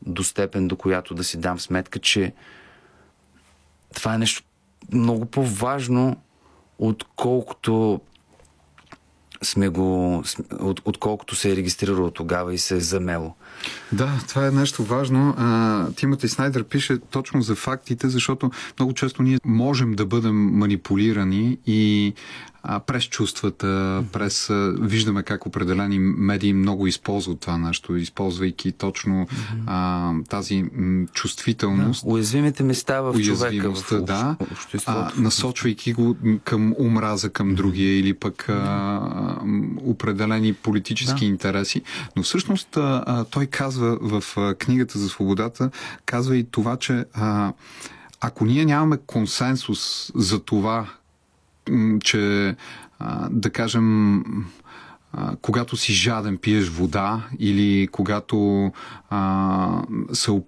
до степен, до която да си дам сметка, че това е нещо много по-важно, отколкото отколкото се е регистрирало тогава и се е замело. Да, това е нещо важно. Тимоти Снайдер пише точно за фактите, защото много често ние можем да бъдем манипулирани и през чувствата, виждаме как определени медии много използват това нещо, използвайки точно тази чувствителност. Уязвимите места в човека, в обществото. Насочвайки го към омраза към другия или пък определени политически интереси. Но всъщност той казва в книгата за свободата, казва и това, че ако ние нямаме консенсус за това, че да кажем когато си жаден пиеш вода или когато